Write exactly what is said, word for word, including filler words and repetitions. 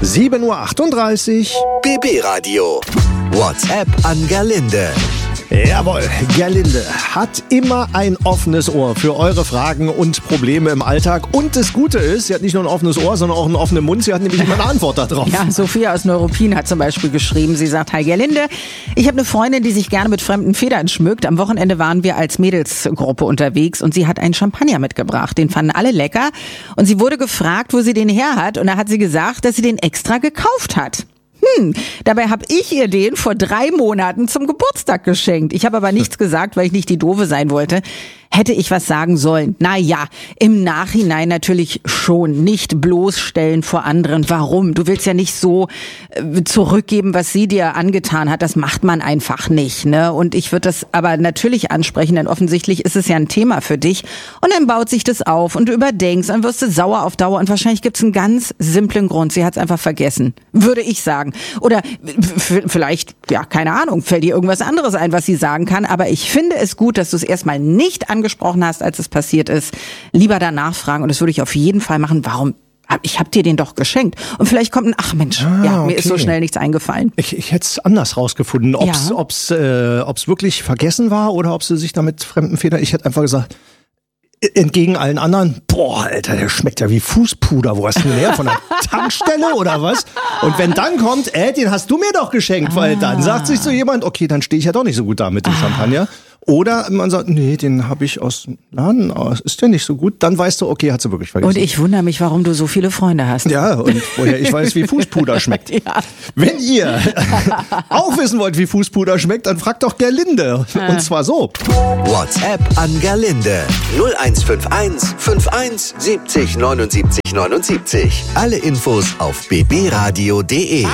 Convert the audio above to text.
sieben Uhr achtunddreißig. B B-Radio. WhatsApp an Gerlinde. Jawohl, Gerlinde hat immer ein offenes Ohr für eure Fragen und Probleme im Alltag. Und das Gute ist, sie hat nicht nur ein offenes Ohr, sondern auch einen offenen Mund. Sie hat nämlich immer eine Antwort darauf. Ja, Sophia aus Neuruppin hat zum Beispiel geschrieben, sie sagt, hi Gerlinde, ich habe eine Freundin, die sich gerne mit fremden Federn schmückt. Am Wochenende waren wir als Mädelsgruppe unterwegs und sie hat einen Champagner mitgebracht. Den fanden alle lecker und sie wurde gefragt, wo sie den her hat. Und da hat sie gesagt, dass sie den extra gekauft hat. Hm, dabei habe ich ihr den vor drei Monaten zum Geburtstag geschenkt. Ich habe aber nichts gesagt, weil ich nicht die Doofe sein wollte. Hätte ich was sagen sollen? Na ja, im Nachhinein natürlich schon. Nicht bloßstellen vor anderen. Warum? Du willst ja nicht so äh, zurückgeben, was sie dir angetan hat. Das macht man einfach nicht, ne? Und ich würde das aber natürlich ansprechen, denn offensichtlich ist es ja ein Thema für dich. Und dann baut sich das auf und du überdenkst, dann wirst du sauer auf Dauer und wahrscheinlich gibt es einen ganz simplen Grund. Sie hat es einfach vergessen, würde ich sagen. Oder f- vielleicht, ja, keine Ahnung, fällt dir irgendwas anderes ein, was sie sagen kann. Aber ich finde es gut, dass du es erstmal nicht angesprochen hast, als es passiert ist. Lieber danach fragen und das würde ich auf jeden Fall machen. Warum? Ich habe dir den doch geschenkt. Und vielleicht kommt ein, ach Mensch, Ah, ja, mir okay. ist so schnell nichts eingefallen. Ich, ich hätte es anders rausgefunden, ob es Ja. ob's, äh, ob's wirklich vergessen war oder ob sie sich da mit fremden Federn... Ich hätte einfach gesagt, entgegen allen anderen, boah, Alter, der schmeckt ja wie Fußpuder. Wo hast du den her? Von der Tankstelle oder was? Und wenn dann kommt, äh, den hast du mir doch geschenkt, weil dann sagt sich so jemand, okay, dann stehe ich ja doch nicht so gut da mit dem Champagner. Oder man sagt, nee, den habe ich aus dem Laden, aus, ist der nicht so gut? Dann weißt du, okay, hat sie wirklich vergessen. Und ich wundere mich, warum du so viele Freunde hast. Ja, und woher ich weiß, wie Fußpuder schmeckt. Ja. Wenn ihr auch wissen wollt, wie Fußpuder schmeckt, dann fragt doch Gerlinde. Und zwar so. WhatsApp an Gerlinde. null eins fünf eins fünfundfünfzig siebzig neunundsiebzig neunundsiebzig. Alle Infos auf b b radio punkt d e.